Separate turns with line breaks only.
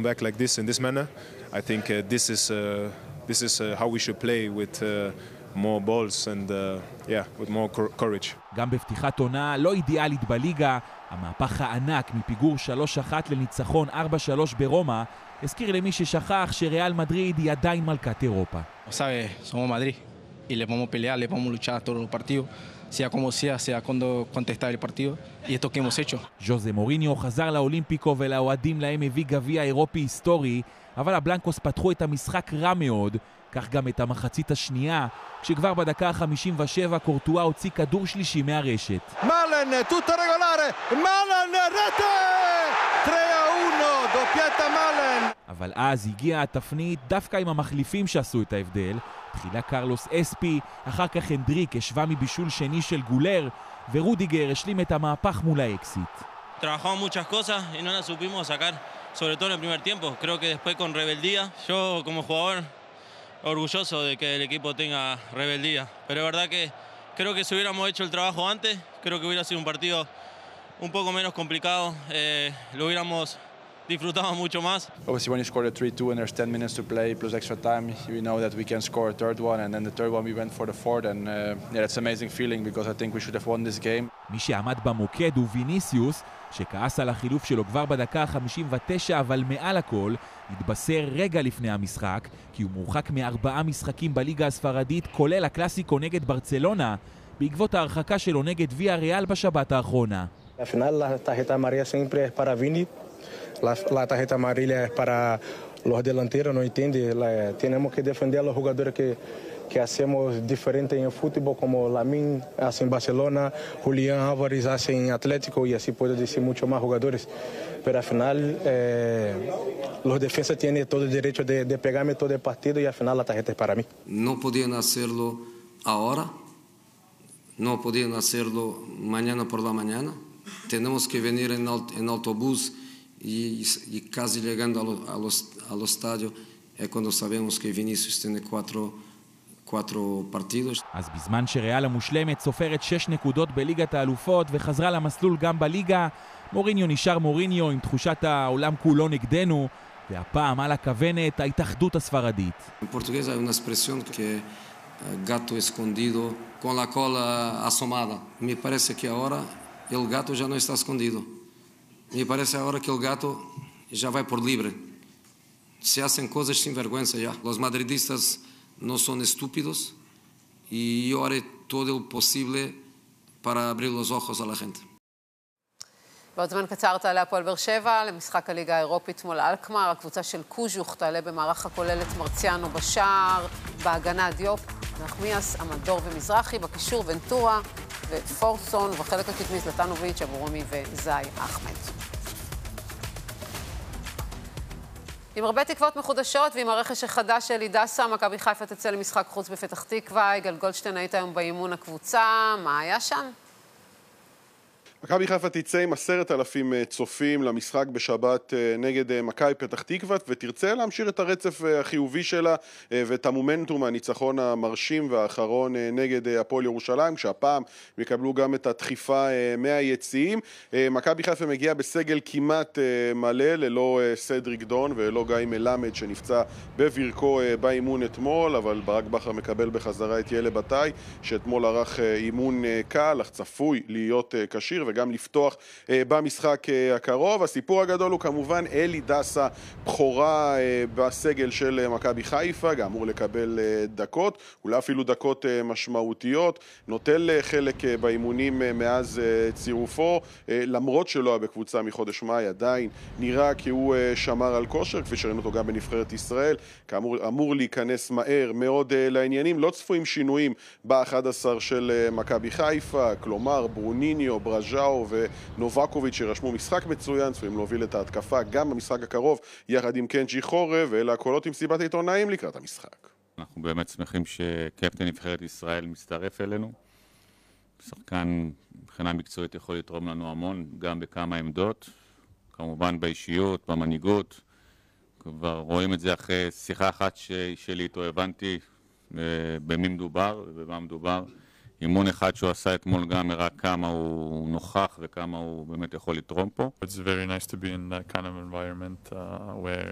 back like this in this manner. I think this is how we should play with more balls and with more courage.
גם בפתיחת עונה לא אידיאלית בליגה, המהפך הענק מפיגור 3-1 לניצחון 4-3 ברומא הזכיר למי ששכח שריאל מדריד היא עדיין מלכת אירופה.
Sabe, somos Madrid y le podemos pelear, le podemos luchar todos los partidos, sea como sea cuando contestar el partido y esto que hemos hecho.
ז'וזה מוריניו חזר לאולימפיקו ולאוהדים להם הביא גביע אירופי היסטורי, אבל הבלנקוס פתחו את המשחק רע מאוד, כך גם את המחצית השנייה, כשכבר בדקה ה-57 קורטואה הוציא כדור שלישי מהרשת.
מלן, טוטה רגולארה, מלן, רטה! 3-1, דופייטה מלן!
אבל אז הגיעה התפנית דווקא עם המחליפים שעשו את ההבדל. תחילה קרלוס אספי, אחר כך הנדריק השווה מבישול שני של גולר, ורודיגר השלים את המהפך מול האקסיט.
Trabajamos muchas cosas y no las supimos sacar, sobre todo en el primer tiempo. Creo que después con rebeldía, yo como jugador orgulloso de que el equipo tenga rebeldía, pero es verdad que creo que si hubiéramos hecho el trabajo antes, creo que hubiera sido un partido un poco menos complicado, lo hubiéramos disfrutado mucho más.
Obviously when you score a 3-2 and there's 10 minutes to play plus extra time, we know that we can score a third one, and then the third one we went for the fourth, and it's an amazing feeling because I think we should have won this game.
מי שעמד במוקד הוא ויניסיוס, שכעס על החילוף שלו כבר בדקה ה-59, אבל מעל הכל התבשר רגע לפני המשחק, כי הוא מורחק מ4 משחקים בליגה הספרדית, כולל הקלאסיקו נגד ברצלונה, בעקבות ההרחקה שלו נגד ויה ריאל בשבת האחרונה.
Al final la tarjeta amarilla siempre es para Vini, la tarjeta amarilla es para los delanteros, no entiende, tenemos que defender a los jugadores que hacemos diferente en el fútbol, como Lamine hace en Barcelona, Julián Álvarez hace en Atlético y así puedo decir muchos más jugadores. Pero al final los defensas tienen todo el derecho de pegarme todo el partido y al final la tarjeta es para mí.
No podían hacerlo ahora, no podían hacerlo mañana por la mañana. Tenemos que venir en autobús y casi llegando al estadio es cuando sabemos que Vinicius tiene cuatro partidos.
אז בזמן שריאל המושלמת סופרת 6 נקודות בליגת האלופות וחזרה למסלול גם בליגה, מוריניו נשאר מוריניו עם תחושת העולם כולו נגדנו, והפעם על הכוונת ההתאחדות הספרדית.
En portugués hay una expresión que gato escondido con la cola asomada. Me parece que ahora el gato ya no está escondido. Me parece ahora que el gato ya va por libre. Se hacen cosas sin vergüenza ya. Los madridistas no son estúpidos y yo haré todo lo posible para abrir los ojos a la gente.
בעוד זמן קצר תעלה הפועל באר שבע למשחק הליגה האירופית מול אלקמר. הקבוצה של קוז'וך תעלה במערך הכולל את מרציאנו בשער, בהגנה דיופ, נחמיאס, אמדור ומזרחי, בקישור ונטורה ופורסון, ובחלק הקדמי זלטנוביץ', אבורומי וזאי אחמד. עם הרבה תקוות מחודשות ועם הרכש החדש של לידסה, מכבי חיפה תצא למשחק חוץ בפתח תקווה. יגאל גולדשטיין, היית היום באימון הקבוצה, מה היה שם?
מכבי חיפה תצא עם 10,000 צופים למשחק בשבת נגד מכבי פתח תקווה, ותרצה להמשיך את הרצף החיובי שלה ואת המומנטום הניצחון המרשים והאחרון נגד הפועל ירושלים, כשהפעם יקבלו גם את הדחיפה מהיציעים. מכבי חיפה מגיעה בסגל כמעט מלא, ללא סדריק דון וללא גיא מלמד שנפצע בברכו באימון אתמול, אבל ברק בכר מקבל בחזרה את יאלה בתאי, שאתמול ערך אימון קל, אך צפוי להיות קשיר וגם לפתוח במשחק הקרוב. הסיפור הגדול הוא כמובן אלי דסה, בחורה בסגל של מכבי חיפה, גם אמור לקבל דקות, אולי אפילו דקות משמעותיות, נוטל חלק באימונים מאז צירופו, למרות שלא היה בקבוצה מחודש מאי, עדיין נראה כי הוא שמר על כושר, כפי שראינו אותו גם בנבחרת ישראל, כאמור אמור להיכנס מהר מאוד לעניינים. לא צפויים שינויים ב-11 של מכבי חיפה, כלומר ברוניניו, בראז'או ונובקוביץ' שרשמו משחק מצוין, צפויים להוביל את ההתקפה גם במשחק הקרוב יחד עם קנג'י חורב, ואלה הקולות עם סיבת העיתונאים לקראת המשחק.
אנחנו באמת שמחים שקפטן נבחרת ישראל מצטרף אלינו. שחקן מבחינה מקצועית יכול לתרום לנו המון, גם בכמה עמדות, כמובן באישיות, במנהיגות. כבר רואים את זה אחרי שיחה אחת שלי איתו, הבנתי במי מדובר ובמה מדובר. אימון אחד שהוא עשה אתמול גם הראה כמה הוא נוכח וכמה הוא באמת יכול לתרום פה.
It's very nice to be in that kind of environment where